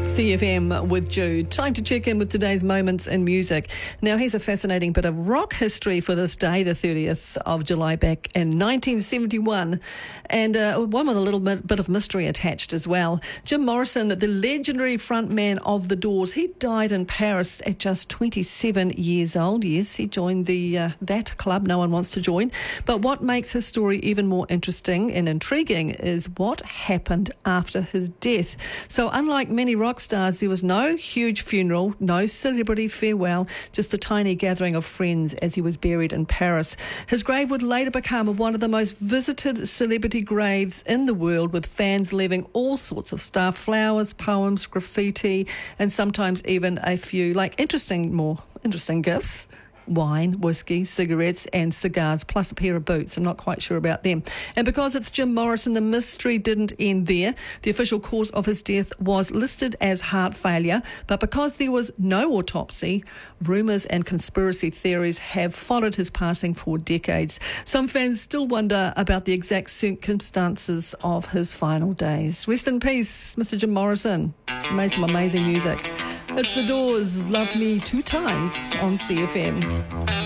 CFM with Jude. Time to check in with today's moments in music. Now, here's a fascinating bit of rock history for this day, the 30th of July back in 1971, and one with a little bit of mystery attached as well. Jim Morrison, the legendary frontman of The Doors, he died in Paris at just 27 years old. Yes, he joined that club no one wants to join. But what makes his story even more interesting and intriguing is what happened after his death. So unlike many rock stars, there was no huge funeral, no celebrity farewell, just a tiny gathering of friends as he was buried in Paris. His grave would later become one of the most visited celebrity graves in the world, with fans leaving all sorts of stuff: flowers, poems, graffiti, and sometimes even a few more interesting gifts. Wine, whiskey, cigarettes and cigars, plus a pair of boots. I'm not quite sure about them. And because it's Jim Morrison, the mystery didn't end there. The official cause of his death was listed as heart failure, but because there was no autopsy, rumours and conspiracy theories have followed his passing for decades. Some fans still wonder about the exact circumstances of his final days. Rest in peace, Mr. Jim Morrison. He made some amazing music. It's The Doors, Love Me Two Times on CFM.